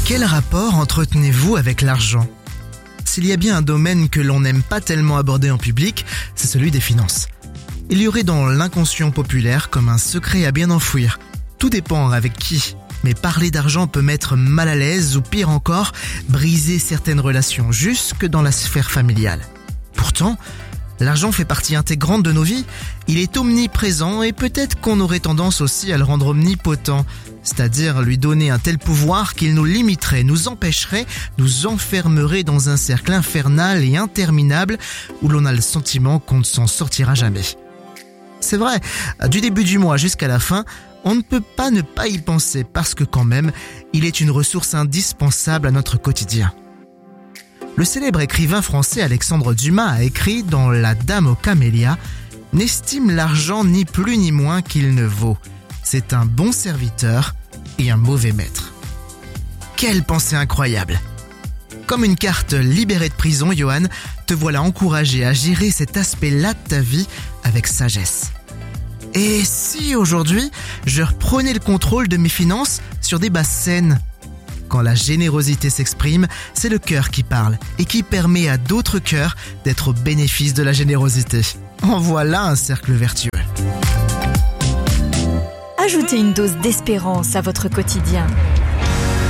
Quel rapport entretenez-vous avec l'argent ? S'il y a bien un domaine que l'on n'aime pas tellement aborder en public, c'est celui des finances. Il y aurait dans l'inconscient populaire comme un secret à bien enfouir. Tout dépend avec qui. Mais parler d'argent peut mettre mal à l'aise ou pire encore, briser certaines relations jusque dans la sphère familiale. Pourtant, l'argent fait partie intégrante de nos vies. Il est omniprésent et peut-être qu'on aurait tendance aussi à le rendre omnipotent, c'est-à-dire lui donner un tel pouvoir qu'il nous limiterait, nous empêcherait, nous enfermerait dans un cercle infernal et interminable où l'on a le sentiment qu'on ne s'en sortira jamais. C'est vrai, du début du mois jusqu'à la fin, on ne peut pas ne pas y penser parce que quand même, il est une ressource indispensable à notre quotidien. Le célèbre écrivain français Alexandre Dumas a écrit dans La Dame aux Camélias « N'estime l'argent ni plus ni moins qu'il ne vaut. C'est un bon serviteur et un mauvais maître. » Quelle pensée incroyable! Comme une carte libérée de prison, Johan, te voilà encouragé à gérer cet aspect-là de ta vie avec sagesse. Et si aujourd'hui, je reprenais le contrôle de mes finances sur des bases saines ? Quand la générosité s'exprime, c'est le cœur qui parle et qui permet à d'autres cœurs d'être au bénéfice de la générosité. En voilà un cercle vertueux. Ajoutez une dose d'espérance à votre quotidien.